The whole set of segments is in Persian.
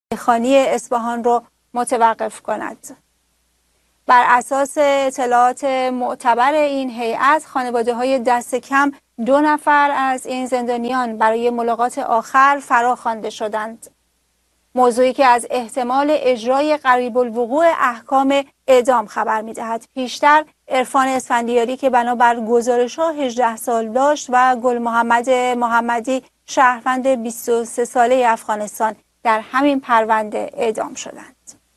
خانی اصفهان رو متوقف کند. بر اساس اطلاعات معتبر این هیئت، خانواده‌های دست کم 2 نفر از این زندانیان برای ملاقات آخر فراخوانده شدند. موضوعی که از احتمال اجرای قریب الوقوع احکام اعدام خبر می‌دهد. پیشتر عرفان اسفندیاری که بنابر گزارش‌ها 18 سال داشت و گل محمد محمدی شهروند 23 ساله افغانستان در همین پرونده اعدام شدند.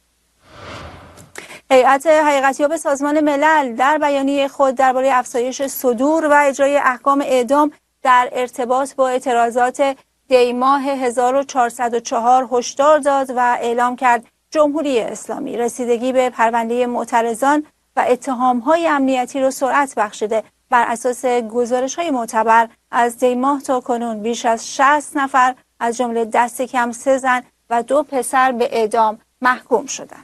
هیئت حقیقتیاب سازمان ملل در بیانیه خود درباره افزایش صدور و اجرای احکام اعدام در ارتباط با اعتراضات دی‌ماه 1404 هشدار داد و اعلام کرد جمهوری اسلامی رسیدگی به پرونده معترضان و اتهام‌های امنیتی را سرعت بخشیده. بر اساس گزارش‌های معتبر از دی‌ماه تا کنون بیش از 60 نفر از جمله دست کم 3 زن و 2 پسر به اعدام محکوم شدند.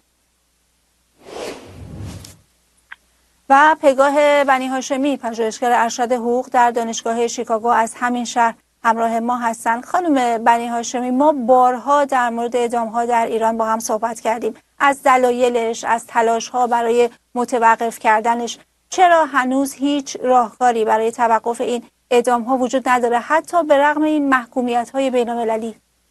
و پگاه بنی هاشمی، پژوهشگر ارشد حقوق در دانشگاه شیکاگو از همین شهر همراه ما هستند. خانم بنی هاشمی، ما بارها در مورد اعدام‌ها در ایران با هم صحبت کردیم، از دلایلش، از تلاش‌ها برای متوقف کردنش. چرا هنوز هیچ راهکاری برای توقف این اعدام‌ها وجود نداره، حتی به رغم این محکومیت‌های بین‌المللی؟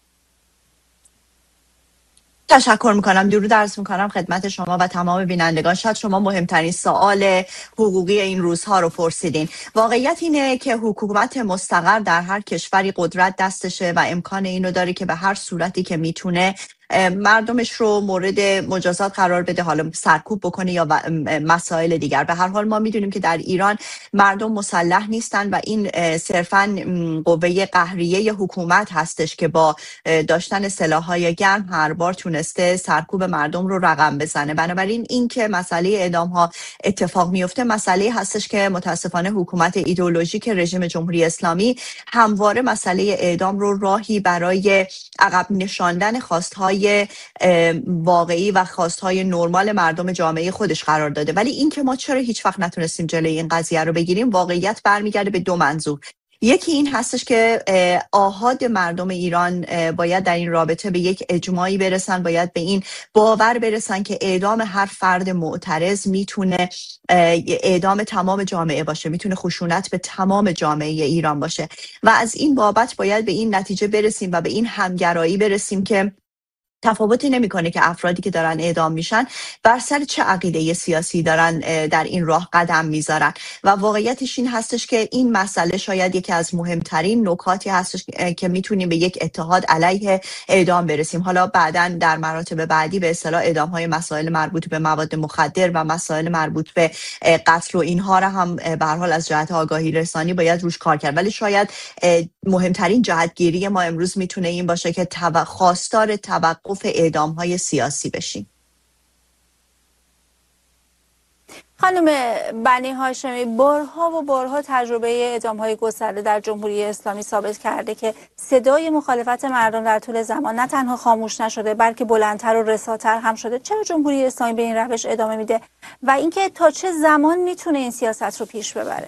تشکر میکنم. درود عرض میکنم خدمت شما و تمام بینندگان. شاید شما مهمترین سوال حقوقی این روزها رو پرسیدین. واقعیت اینه که حکومت مستقر در هر کشوری قدرت دستشه و امکان اینو داره که به هر صورتی که میتونه مردمش رو مورد مجازات قرار بده، حالا سرکوب بکنه یا مسائل دیگر. به هر حال ما میدونیم که در ایران مردم مسلح نیستن و این صرفاً قوه قهریه حکومت هستش که با داشتن سلاح‌های گرم هر بار تونسته سرکوب مردم رو رقم بزنه. بنابراین این که مسئله اعدام ها اتفاق میفته مسئله هستش که متاسفانه حکومت ایدئولوژیک رژیم جمهوری اسلامی همواره مسئله اعدام رو راهی برای عقب نشاندن خواست‌های واقعی و خواست‌های نرمال مردم جامعه خودش قرار داده. ولی این که ما چرا هیچ وقت نتونستیم جلوی این قضیه رو بگیریم، واقعیت برمیگرده به 2 منظور. یکی این هستش که آحاد مردم ایران باید در این رابطه به یک اجماعی برسن، باید به این باور برسن که اعدام هر فرد معترض میتونه اعدام تمام جامعه باشه، میتونه خشونت به تمام جامعه ایران باشه و از این بابت باید به این نتیجه برسیم و به این همگرایی برسیم که تفاوتی نمیکنه که افرادی که دارن اعدام میشن بر سر چه عقیده سیاسی دارن در این راه قدم میذارن. و واقعیتش این هستش که این مسئله شاید یکی از مهمترین نکاتی هستش که میتونیم به یک اتحاد علیه اعدام برسیم. حالا بعداً در مراتب بعدی به اصطلاح اعدام های مسائل مربوط به مواد مخدر و مسائل مربوط به قتل و اینها را هم به هر حال از جهت آگاهی رسانی باید روش کار کرد. ولی شاید مهمترین جهتگیری ما امروز میتونه این باشه که خواستار توقف اعدام‌های سیاسی بشیم. خانم بنی هاشمی، بارها و بارها تجربه اعدام‌های گسترده در جمهوری اسلامی ثابت کرده که صدای مخالفت مردم در طول زمان نه تنها خاموش نشده بلکه بلندتر و رساتر هم شده. چرا جمهوری اسلامی به این روش ادامه میده و اینکه تا چه زمان میتونه این سیاست رو پیش ببره؟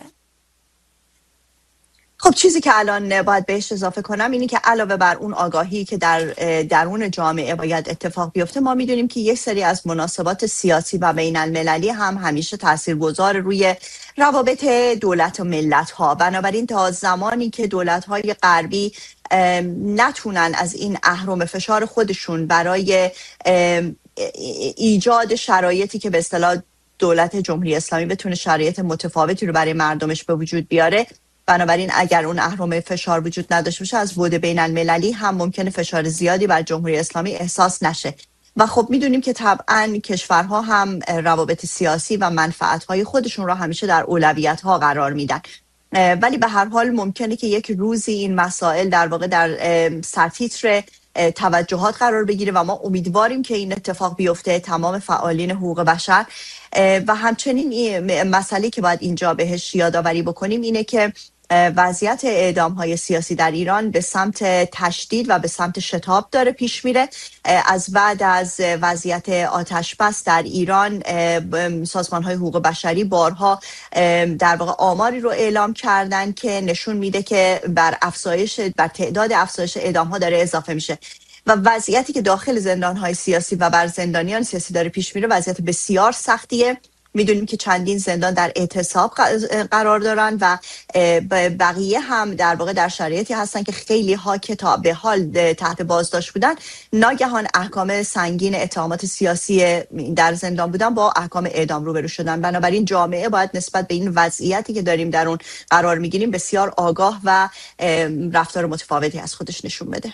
خب چیزی که الان باید بهش اضافه کنم اینی که علاوه بر اون آگاهی که در درون جامعه باید اتفاق بیفته، ما میدونیم که یک سری از مناسبات سیاسی و بین المللی هم همیشه تاثیرگذار روی روابط دولت و ملت ها. بنابراین تا زمانی که دولت های غربی نتونن از این اهرم فشار خودشون برای ایجاد شرایطی که به اصطلاح دولت جمهوری اسلامی بتونه شرایط متفاوتی رو برای مردمش به وجود بیاره، بنابراین اگر اون اهرم فشار وجود نداشته باشه از بعد بین المللی هم ممکنه فشار زیادی بر جمهوری اسلامی احساس نشه. و خب میدونیم که طبعا کشورها هم روابط سیاسی و منفعت‌های خودشون را همیشه در اولویت‌ها قرار میدن. ولی به هر حال ممکنه که یک روزی این مسائل در واقع در سرتیتر توجهات قرار بگیره و ما امیدواریم که این اتفاق بیفته. تمام فعالین حقوق بشر و همچنین مسئله که باید اینجا بهش یادآوری بکنیم اینه که وضعیت اعدام‌های سیاسی در ایران به سمت تشدید و به سمت شتاب داره پیش میره. از بعد از وضعیت آتش بس در ایران سازمان‌های حقوق بشری بارها در واقع آماری رو اعلام کردن که نشون میده که بر تعداد افزایش اعدام‌ها داره اضافه میشه. و وضعیتی که داخل زندان‌های سیاسی و بر زندانیان سیاسی داره پیش میره وضعیت بسیار سختیه. میدونیم که چندین زندان در اعتصاب قرار دارن و بقیه هم در واقع در شرایطی هستن که خیلی ها که تا به حال تحت بازداشت بودن ناگهان احکام سنگین اتهامات سیاسی در زندان بودن با احکام اعدام روبرو شدن. بنابراین جامعه باید نسبت به این وضعیتی که داریم در اون قرار میگیریم بسیار آگاه و رفتار متفاوتی از خودش نشون بده.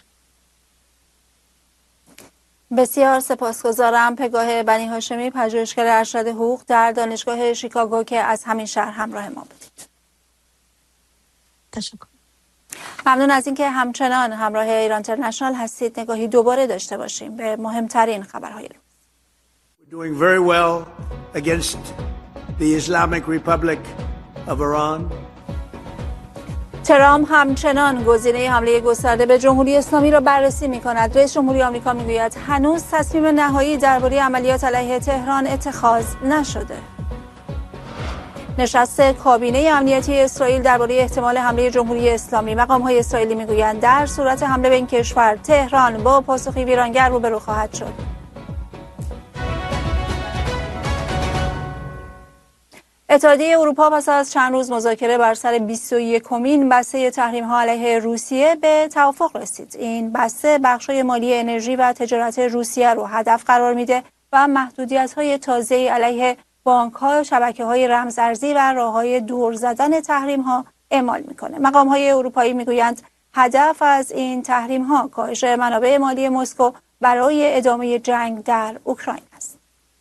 بسیار سپاسگزارم. پگاه بنی هاشمی، پژوهشگر ارشد حقوق در دانشگاه شیکاگو که از همین شهر همراه ما بودید. تشکر. ممنون از اینکه همچنان همراه ایران اینترنشنال هستید. نگاهی دوباره داشته باشیم به مهمترین خبرهای روز. We're doing very well against the Islamic Republic of Iran. ترامپ همچنان گزینه حمله گسترده به جمهوری اسلامی را بررسی می‌کند. رئیس جمهوری آمریکا می‌گوید هنوز تصمیم نهایی درباره عملیات علیه تهران اتخاذ نشده. نشست کابینه امنیتی اسرائیل درباره احتمال حمله جمهوری اسلامی. مقام‌های اسرائیلی می‌گویند در صورت حمله به این کشور تهران با پاسخی ویرانگر روبرو خواهد شد. اتحادیه اروپا پس از چند روز مذاکره بر سر 21مین بسته تحریم‌ها علیه روسیه به توافق رسید. این بسته بخش‌های مالی انرژی و تجارت روسیه رو هدف قرار میده و محدودیت‌های تازه‌ای علیه بانک‌ها، شبکه‌های رمزارزی و راه‌های دور زدن تحریم‌ها اعمال می‌کنه. مقام‌های اروپایی می‌گویند هدف از این تحریم‌ها کاهش منابع مالی مسکو برای ادامه جنگ در اوکراین است.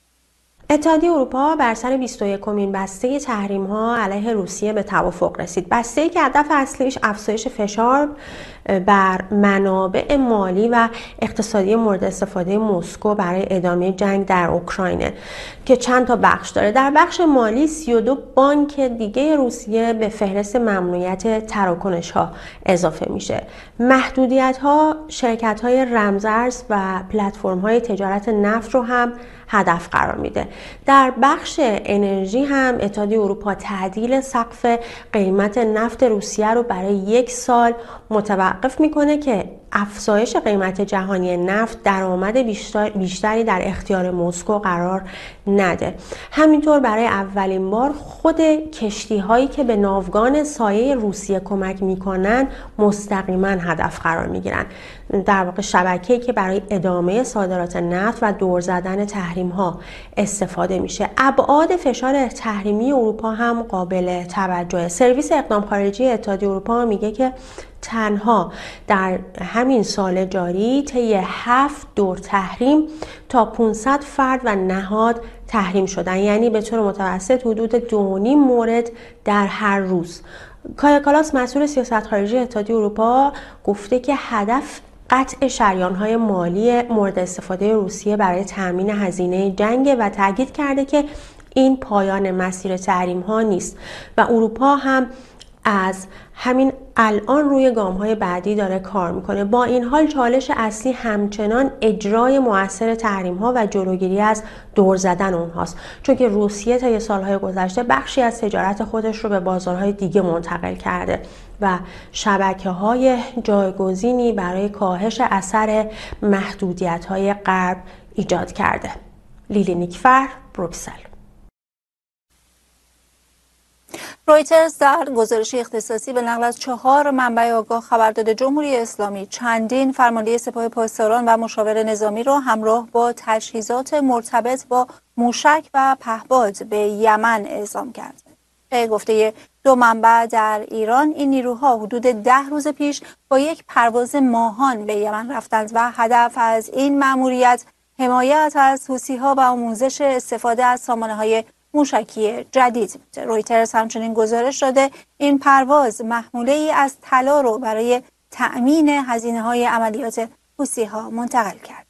اتحادیه اروپا بر سر 21مین بسته تحریم‌ها علیه روسیه به توافق رسید. بسته‌ای که هدف اصلیش افزایش فشار بر منابع مالی و اقتصادی مورد استفاده مسکو برای ادامه جنگ در اوکراین که چند تا بخش داره. در بخش مالی 32 بانک دیگه روسیه به فهرست ممنوعیت تراکنش‌ها اضافه میشه. محدودیت‌ها شرکت‌های رمزارز و پلتفرم‌های تجارت نفت رو هم هدف قرار میده. در بخش انرژی هم اتحادیه اروپا تعدیل سقف قیمت نفت روسیه رو برای 1 سال متوقف میکنه که افزایش قیمت جهانی نفت درآمد بیشتری در اختیار مسکو قرار نده. همینطور برای اولین بار خود کشتی هایی که به ناوگان سایه روسیه کمک میکنن مستقیما هدف قرار میگیرن. در واقع شبکه‌ای که برای ادامه صادرات نفت و دور زدن تحریم ها استفاده میشه. ابعاد فشار تحریمی اروپا هم قابل توجهه. سرویس اقدام خارجی اتحادیه اروپا میگه که تنها در همین سال جاری طی 7 دور تحریم تا 500 فرد و نهاد تحریم شدن، یعنی به طور متوسط حدود 2.5 مورد در هر روز. کایا کالاس مسئول سیاست خارجی اتحادیه اروپا گفته که هدف قطع شریان‌های مالی مورد استفاده روسیه برای تامین هزینه جنگ و تاکید کرده که این پایان مسیر تحریم‌ها نیست و اروپا هم از همین الان روی گام‌های بعدی داره کار میکنه. با این حال چالش اصلی همچنان اجرای مؤثر تحریم‌ها و جلوگیری از دور زدن اونهاست، چون که روسیه طی سالهای گذشته بخشی از تجارت خودش رو به بازارهای دیگه منتقل کرده و شبکه‌های جایگزینی برای کاهش اثر محدودیت‌های غرب ایجاد کرده. لیلی نیکفر، بروکسل. رویترز در گزارشی اختصاصی به نقل از 4 منبع آگاه خبر داده جمهوری اسلامی چندین فرمانده سپاه پاسداران و مشاور نظامی را همراه با تجهیزات مرتبط با موشک و پهپاد به یمن اعزام کرد. به گفته 2 منبع در ایران، این نیروها حدود 10 روز پیش با یک پرواز ماهان به یمن رفتند و هدف از این مأموریت حمایت از حوثی‌ها و آموزش استفاده از سامانه‌های موشکی جدید بود. رویترز همچنین گزارش داده این پرواز محموله ای از طلا رو برای تأمین هزینه‌های عملیات حوثی‌ها منتقل کرد.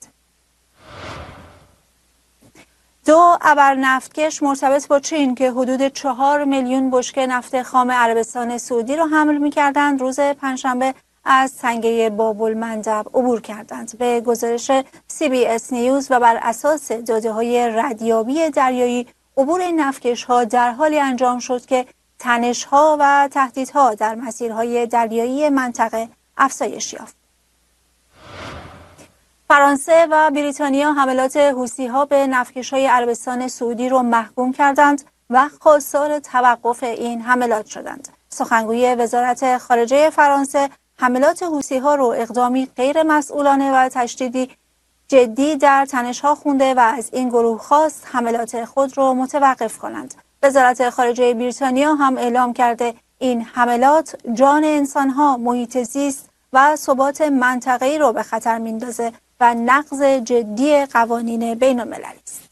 2 ابرنفتکش مرتبط با چین که حدود 4 میلیون بشکه نفت خام عربستان سعودی را حمل می‌کردند، روز پنجشنبه از تنگه باب‌المندب عبور کردند. به گزارش CBS نیوز و بر اساس داده‌های ردیابی دریایی، عبور این نفتکش‌ها در حالی انجام شد که تنش‌ها و تهدیدها در مسیرهای دریایی منطقه افزایش یافت. فرانسه و بریتانیا حملات حوثی‌ها به نفتکش‌های عربستان سعودی را محکوم کردند و خواستار توقف این حملات شدند. سخنگوی وزارت خارجه فرانسه حملات حوثی‌ها را اقدامی غیر مسئولانه و تشدیدی جدی در تنش‌ها خونده و از این گروه خواست حملات خود را متوقف کنند. وزارت خارجه بریتانیا هم اعلام کرده این حملات جان انسان‌ها، محیط زیست و ثبات منطقه‌ای را به خطر می‌اندازه و نقض جدی قوانین بین‌المللی است.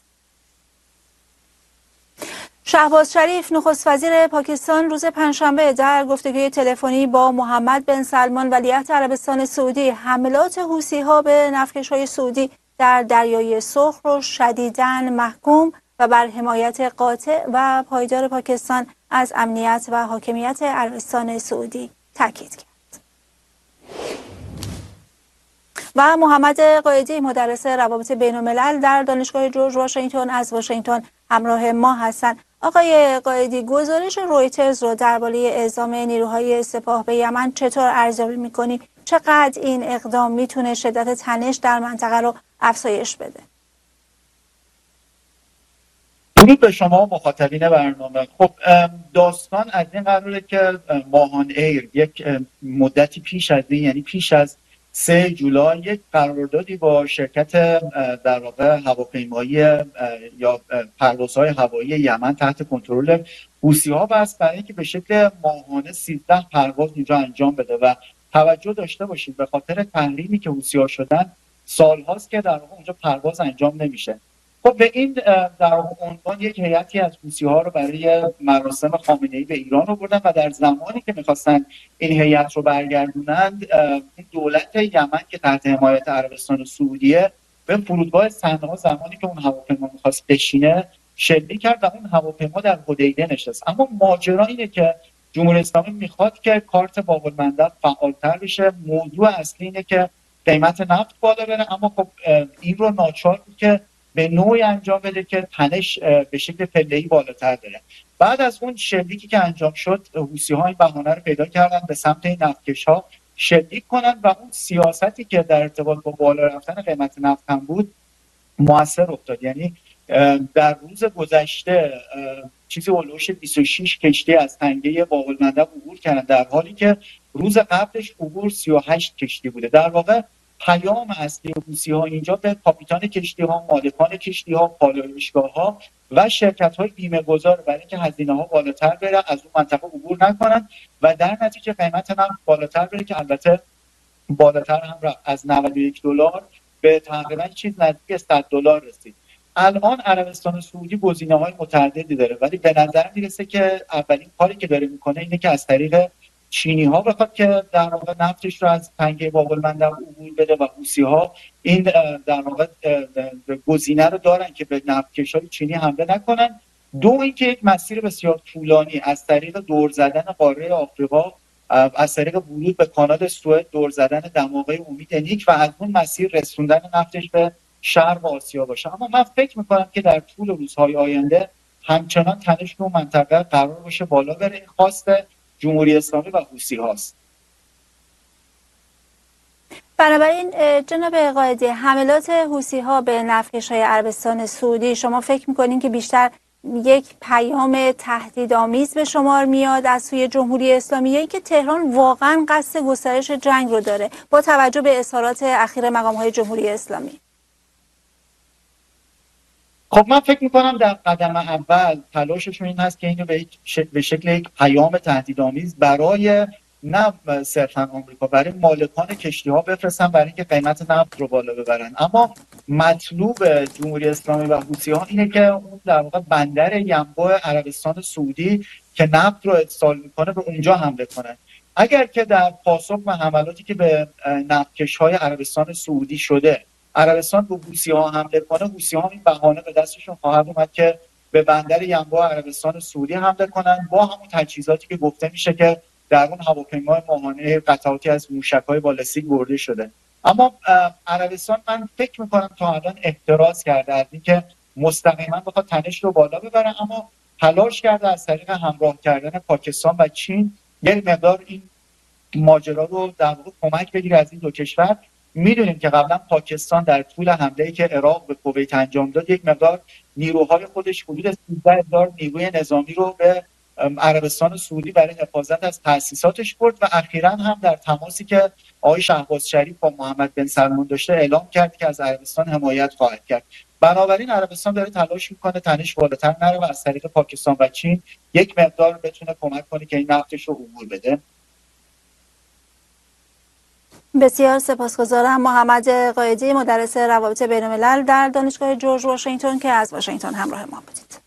شهباز شریف نخست وزیر پاکستان روز پنجشنبه در گفتگوی تلفنی با محمد بن سلمان ولیعهد عربستان سعودی حملات حوثی‌ها به نفتکش‌های سعودی در دریای سرخ را شدیداً محکوم و بر حمایت قاطع و پایدار پاکستان از امنیت و حاکمیت عربستان سعودی تاکید کرد. و محمد قائدی مدرس روابط بین‌الملل در دانشگاه جورج واشنگتن از واشنگتن همراه ما هستند. آقای قائدی، گزارش رویترز رو درباره اعزام نیروهای سپاه به یمن چطور ارزیابی می‌کنی؟ چقدر این اقدام میتونه شدت تنش در منطقه رو افزایش بده؟ درود به شما مخاطبین برنامه. خب داستان از این قراره که ماهان ایر یک مدتی پیش از این، یعنی پیش از 3 جولای، یک قراردادی با شرکت در واقع هواپیمایی یا پروازهای هوایی یمن تحت کنترل حوثی‌ها بست برای اینکه به شکل ماهانه 13 پرواز اونجا انجام بده. و توجه داشته باشید به خاطر تحریمی که حوثی‌ها شدن سال‌هاست که در واقع اونجا پرواز انجام نمیشه. خب به این در عنوان یک هیئتی از حوثی‌ها رو برای مراسم خامنه‌ای به ایران آوردن و در زمانی که می‌خواستن این هیئت رو برگردونند، این دولت یمن که تحت حمایت عربستان سعودیه به فرودگاه صنعا زمانی که اون هواپیما می‌خواست بشینه شلیک کرد و اون هواپیما در حدیده نشست. اما ماجرا اینه که جمهوری اسلامی می‌خواد که کارت باب المندب فعال‌تر بشه. موضوع اصلی اینه که قیمت نفت بالا بره، اما خب این رو ناچار بود که به نوعی انجام بده که تنش به شکل پله‌ای بالاتر بره. بعد از اون شلیکی که انجام شد، حوثی‌ها این بهانه رو پیدا کردن به سمت این نفتکش‌ها شلیک کنن و اون سیاستی که در ارتباط با بالا رفتن قیمت نفت هم بود موثر افتاد. یعنی در روز گذشته چیزی هولوش 26 کشتی از تنگه باب المندب عبور کردن، در حالی که روز قبلش عبور 38 کشتی بوده. در واقع پیام اصلی حوثی‌ها اینجا به کاپیتان کشتی‌ها، مالکان کشتی‌ها، پالایشگاه‌ها و شرکت‌های بیمه‌گذار برای اینکه هزینه‌ها بالاتر بره، از اون منطقه عبور نکنن و در نتیجه قیمت نفت بالاتر بره، که البته بالاتر هم رفت، از $91 به تقریبا چیز نزدیک $100 رسید. الان عربستان سعودی گزینه‌های متعددی داره، ولی به نظر میرسه که اولین کاری که داره میکنه اینه که از طریق چینی‌ها بخواد که در واقع نفتش رو از تنگه باب المندب عبور بده و حوثی‌ها این در واقع گزینه رو دارن که به نفتکش‌های چینی حمله نکنن. دو، اینکه یک مسیر بسیار طولانی از طریق دور زدن قاره آفریقا، از طریق ورود به کانال سوئد، دور زدن دماغه امید نیک و از اون مسیر رسوندن نفتش به شرق آسیا باشه. اما من فکر می‌کنم که در طول روزهای آینده همچنان تنش تو منطقه قرار باشه بالا بره. این خواست جمهوری اسلامی و حوثی هاست. بنابراین جناب قائدی، حملات حوثی ها به نفتکش‌های عربستان سعودی شما فکر میکنین که بیشتر یک پیام تهدیدآمیز به شمار میاد از سوی جمهوری اسلامی، یا اینکه تهران واقعا قصد گسترش جنگ رو داره با توجه به اظهارات اخیر مقام‌های جمهوری اسلامی؟ خب من فکر میکنم در قدم اول تلاششون این هست که اینو به شکل یک پیام تهدیدآمیز برای نه صرفا آمریکا، برای مالکان کشتی ها بفرستن برای اینکه قیمت نفت رو بالا ببرن. اما مطلوب جمهوری اسلامی و حوثی ها اینه که اون در واقع بندر ینبوع عربستان سعودی که نفت رو ارسال میکنه به اونجا حمله کنن. اگر که در پاسخ به حملاتی که به نفتکش های عربستان سعودی شده عربستان به حوثی‌ها حمله کنه، حوثی‌ها این بهانه به دستشون خواهد اومد که به بندر ینبوع عربستان سعودی حمله کنن با همون تجهیزاتی که گفته میشه که در اون هواپیمای ماهانه قطعاتی از موشک‌های بالستیک برده شده. اما عربستان من فکر می‌کنم تا الان احتراز کرده از اینکه مستقیما بخواد تنش رو بالا ببره، اما تلاش کرده از طریق همراه کردن پاکستان و چین یک مقدار این ماجرا رو در واقع کمک بگیره از این دو کشور. میدونیم که قبلا پاکستان در طول حمله‌ای که عراق به کویت انجام داد یک مقدار نیروهای خودش حدود 13000 نیروی نظامی رو به عربستان سعودی برای حفاظت از تأسیساتش برد و اخیراً هم در تماسی که آقای شهباز شریف با محمد بن سلمان داشته اعلام کرد که از عربستان حمایت خواهد کرد. بنابراین عربستان داره تلاش میکنه تنش بالاتر نره و از طریق پاکستان و چین یک مقدار بتونه کمک کنه که این نفتش رو عبور بده. بسیار سپاسگزارم. محمد قائدی، مدرس روابط بین‌الملل در دانشگاه جورج واشنگتن که از واشنگتن همراه ما بودید.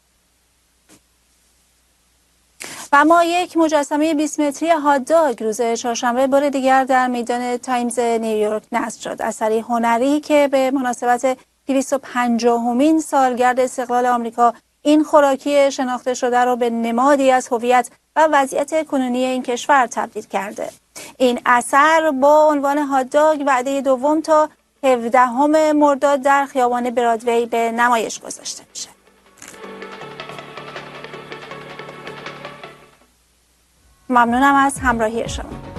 و اما یک مجسمه 20 متری هات‌داگ روز چهارشنبه بار دیگر در میدان تایمز نیویورک نصب شد. اثری هنری که به مناسبت 250مین سالگرد استقلال آمریکا این خوراکی شناخته شده را به نمادی از هویت و وضعیت کنونی این کشور تبدیل کرده. این اثر با عنوان هات‌داگ وعده دوم تا 17 مرداد در خیابان برادوی به نمایش گذاشته میشه. ممنونم از همراهی شما.